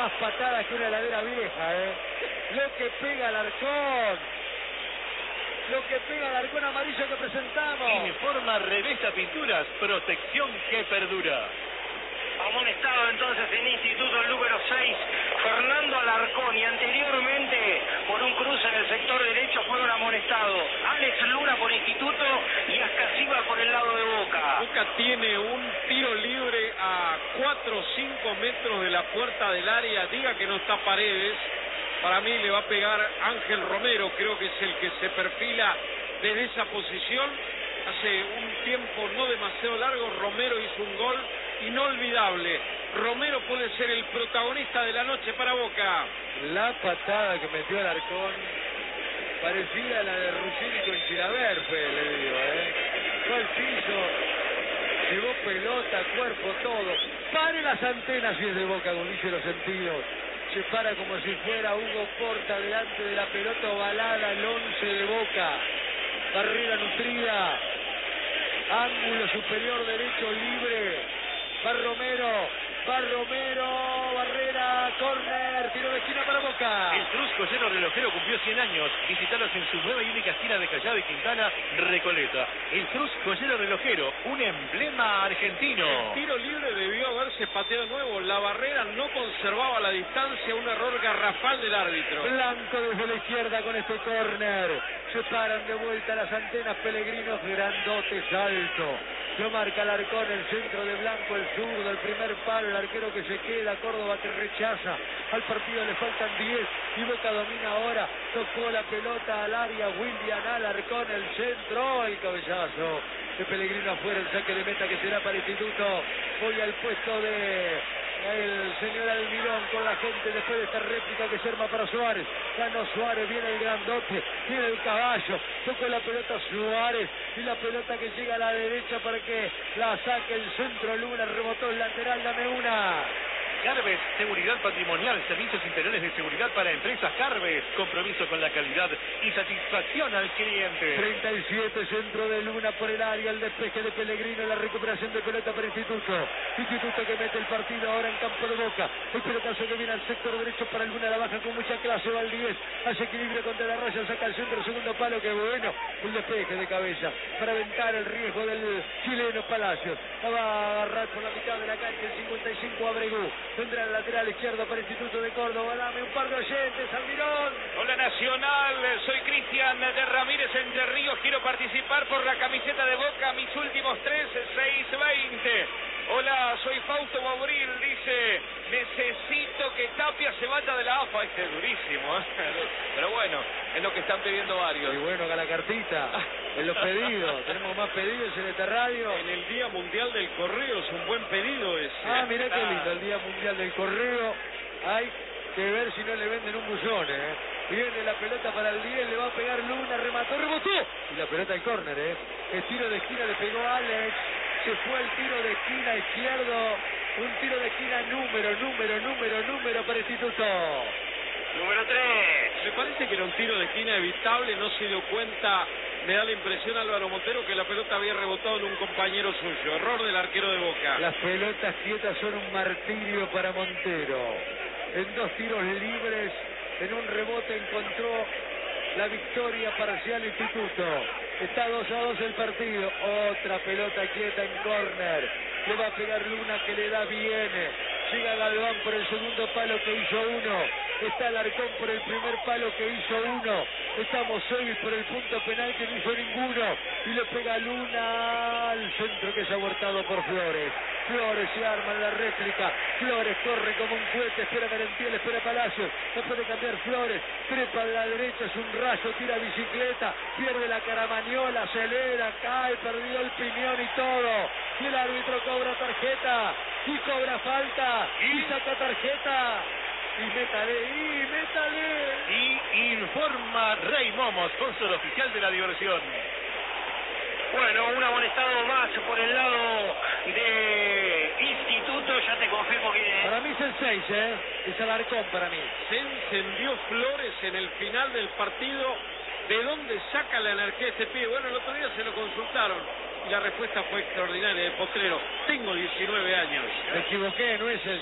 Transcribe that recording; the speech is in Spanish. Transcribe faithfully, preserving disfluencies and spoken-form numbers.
más patadas que una heladera vieja, ¿eh? Lo que pega Alarcón. Lo que pega Alarcón amarillo que presentamos. Informa Revista Pinturas, protección que perdura. Amonestado entonces en Instituto el número seis, Fernando Alarcón, y anteriormente por un cruce en el sector derecho fueron amonestados Alex Luna por Instituto y Ascasiba por el lado de Boca. Boca tiene un tiro libre a cuatro o cinco metros de la puerta del área. Diga que no está Paredes. Para mí le va a pegar Ángel Romero, creo que es el que se perfila desde esa posición. Hace un tiempo no demasiado largo Romero hizo un gol inolvidable. Romero puede ser el protagonista de la noche para Boca. La patada que metió Alarcón parecía la de Ruggeri con Chilaverfe, le digo, ¿eh? Fue al piso, llevó pelota, cuerpo, todo. Pare las antenas si es de Boca, Gonillo, los sentidos. Se para como si fuera Hugo Porta delante de la pelota ovalada, el once de Boca. Barrera nutrida, ángulo superior derecho libre, va Romero, va Romero, Barrera, córner, tiro de esquina para Boca. El Cruz Collero Relojero cumplió cien años. Visítalos en su nueva y única esquina de Callao y Quintana, Recoleta. El Cruz Collero Relojero, un emblema argentino. El tiro libre debió haberse pateado de nuevo. La Barrera no conservaba la distancia, un error garrafal del árbitro. Blanco desde la izquierda con este córner. Se paran de vuelta las antenas, Pellegrinos, grandotes, alto. Lo marca Alarcón, el centro de Blanco, el zurdo, el primer palo, el arquero que se queda, Córdoba que rechaza. Al partido le faltan diez y Boca domina ahora. Tocó la pelota al área, William Alarcón, el centro, el cabezazo de Pellegrino afuera, el saque de meta que será para Instituto. Voy al puesto de el señor Almirón con la gente después de esta réplica que se arma para Suárez. Ganó Suárez, viene el grandote, viene el caballo, tocó la pelota Suárez y la pelota que llega a la derecha para que la saque el centro. Luna, rebotó el lateral, dame una. Carves, seguridad patrimonial, servicios interiores de seguridad para empresas Carves, compromiso con la calidad y satisfacción al cliente. treinta y siete, centro de Luna por el área, el despeje de Pellegrino, la recuperación de pelota para Instituto. Instituto que mete el partido ahora en campo de Boca. El pelotazo que viene al sector derecho para Luna, la baja con mucha clase, Valdivés, hace equilibrio contra la raya, saca el centro, segundo palo, que bueno, el despeje de cabeza para aventar el riesgo del chileno Palacios. La va a agarrar por la mitad de la cancha, el cincuenta y cinco Abregú. Vendrá el lateral izquierdo para Instituto de Córdoba. Dame un par de oyentes, Almirón. Hola Nacional, soy Cristian de Ramírez Entre Ríos. Quiero participar por la camiseta de Boca, mis últimos tres, seis veinte. Hola, soy Fausto Mauril, dice, necesito que Tapia se vaya de la A F A. Este es durísimo, ¿eh? Pero bueno, es lo que están pidiendo varios. Y bueno, que la cartita, en los pedidos, tenemos más pedidos en esta radio. En el Día Mundial del Correo es un buen pedido ese. Ah, mirá qué lindo, el Día Mundial del Correo. Hay que ver si no le venden un buzón, ¿eh? Viene la pelota para el diez, le va a pegar Luna, remató, rebotó. Y la pelota al córner, ¿eh? El tiro de esquina le pegó Alex. Se fue el tiro de esquina izquierdo. Un tiro de esquina número, número, número, número para Instituto. Número tres. Me parece que era un tiro de esquina evitable, no se dio cuenta, me da la impresión Álvaro Montero que la pelota había rebotado en un compañero suyo. Error del arquero de Boca. Las pelotas quietas son un martirio para Montero. En dos tiros libres, en un rebote encontró la victoria parcial Instituto. Está dos a dos el partido. Otra pelota quieta en córner. Le va a pegar Luna que le da bien. Llega Galván por el segundo palo que hizo uno. Está Alarcón por el primer palo que hizo uno. Estamos seis por el punto penal que no hizo ninguno. Y le pega Luna al centro que es abortado por Flores. Flores se arma en la réplica. Flores corre como un cohete. Espera Merentiel, espera Palacios. No puede cambiar Flores. Trepa a la derecha, es un rayo, tira bicicleta. Pierde la caramañola, acelera, cae, perdió el piñón y todo. Y el árbitro cobra tarjeta. Y cobra falta. Y saca tarjeta. Y métale, y métale. Y informa Rey Momo, sponsor oficial de la diversión. Bueno, un amonestado más por el lado de Instituto, ya te confirmo que... Para mí es el seis, ¿eh? Es Alarcón para mí. Se encendió Flores en el final del partido. ¿De dónde saca la energía este pibe? Bueno, el otro día se lo consultaron y la respuesta fue extraordinaria de potrero. Tengo diecinueve años. Me equivoqué, no es el